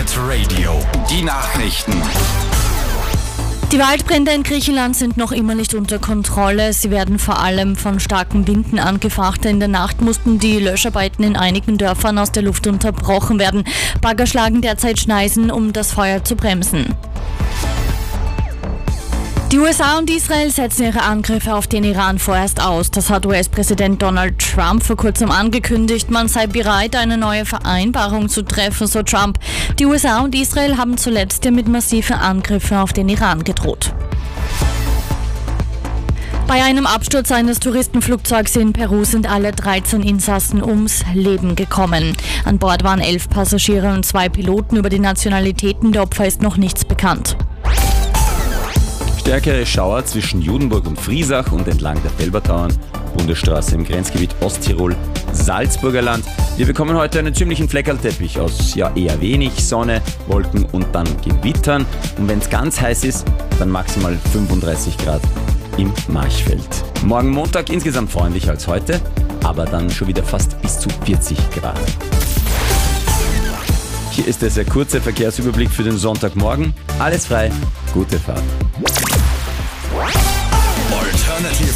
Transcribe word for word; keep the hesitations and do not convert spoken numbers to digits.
Hit Radio. Die Nachrichten. Die Waldbrände in Griechenland sind noch immer nicht unter Kontrolle. Sie werden vor allem von starken Winden angefacht. In der Nacht mussten die Löscharbeiten in einigen Dörfern aus der Luft unterbrochen werden. Bagger schlagen derzeit Schneisen, um das Feuer zu bremsen. Die U S A und Israel setzen ihre Angriffe auf den Iran vorerst aus. Das hat U S-Präsident Donald Trump vor kurzem angekündigt. Man sei bereit, eine neue Vereinbarung zu treffen, so Trump. Die U S A und Israel haben zuletzt ja mit massiven Angriffen auf den Iran gedroht. Bei einem Absturz eines Touristenflugzeugs in Peru sind alle dreizehn Insassen ums Leben gekommen. An Bord waren elf Passagiere und zwei Piloten. Über die Nationalitäten der Opfer ist noch nichts bekannt. Stärkere Schauer zwischen Judenburg und Friesach und entlang der Felbertauern, Bundesstraße im Grenzgebiet Osttirol, Salzburger Land. Wir bekommen heute einen ziemlichen Fleckerlteppich aus ja eher wenig Sonne, Wolken und dann Gewittern. Und wenn es ganz heiß ist, dann maximal fünfunddreißig Grad im Marchfeld. Morgen Montag insgesamt freundlicher als heute, aber dann schon wieder fast bis zu vierzig Grad. Hier ist der sehr kurze Verkehrsüberblick für den Sonntagmorgen. Alles frei, gute Fahrt. Alternative